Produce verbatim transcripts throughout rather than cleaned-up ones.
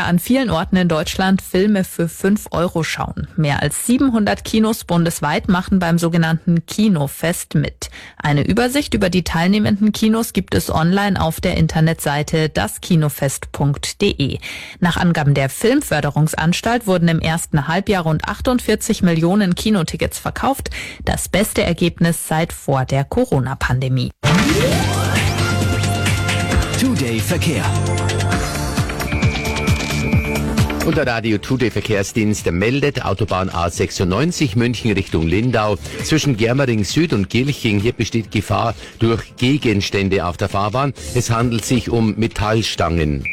ja an vielen Orten in Deutschland Filme für fünf Euro schauen. Mehr als siebenhundert Kinos bundesweit machen beim sogenannten Kinofest mit. Eine Übersicht über die teilnehmenden Kinos gibt es online auf der Internetseite das kinofest punkt de. Nach Angaben der Filmförderungsanstalt wurden im ersten Halbjahr rund achtundvierzig Millionen Kinotickets verkauft. Das beste Ergebnis seit vor der Corona-Pandemie. Today Verkehr. Und der Radio Today Verkehrsdienst meldet Autobahn A sechsundneunzig München Richtung Lindau. Zwischen Germering Süd und Gilching, hier besteht Gefahr durch Gegenstände auf der Fahrbahn. Es handelt sich um Metallstangen.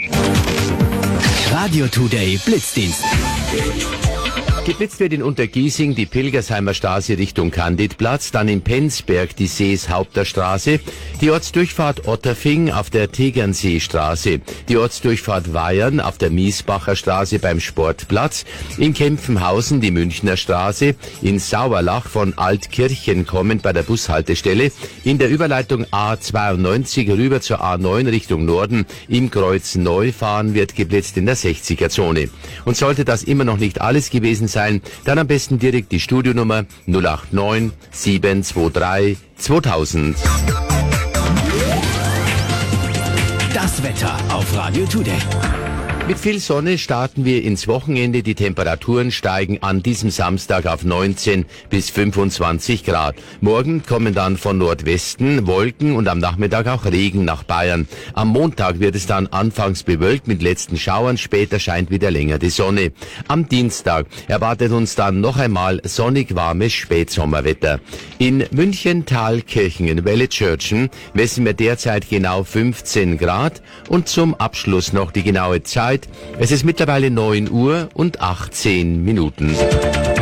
Radio Today Blitzdienst. Geblitzt wird in Untergiesing die Pilgersheimer Straße Richtung Candidplatz, dann in Penzberg die Seeshaupter Straße, die Ortsdurchfahrt Otterfing auf der Tegernseestraße, die Ortsdurchfahrt Weyern auf der Miesbacher Straße beim Sportplatz, in Kempfenhausen die Münchner Straße, in Sauerlach von Altkirchen kommend bei der Bushaltestelle, in der Überleitung A zweiundneunzig rüber zur A neun Richtung Norden, im Kreuz Neufahren wird geblitzt in der sechziger Zone. Und sollte das immer noch nicht alles gewesen sein, dann am besten direkt die Studionummer null acht neun sieben zwei drei zweitausend. Das Wetter auf Radio Today. Mit viel Sonne starten wir ins Wochenende. Die Temperaturen steigen an diesem Samstag auf neunzehn bis fünfundzwanzig Grad. Morgen kommen dann von Nordwesten Wolken und am Nachmittag auch Regen nach Bayern. Am Montag wird es dann anfangs bewölkt mit letzten Schauern. Später scheint wieder länger die Sonne. Am Dienstag erwartet uns dann noch einmal sonnig warmes Spätsommerwetter. In München, Thalkirchen, in Wellitschörchen messen wir derzeit genau fünfzehn Grad. Und zum Abschluss noch die genaue Zeit. Es ist mittlerweile neun Uhr und achtzehn Minuten.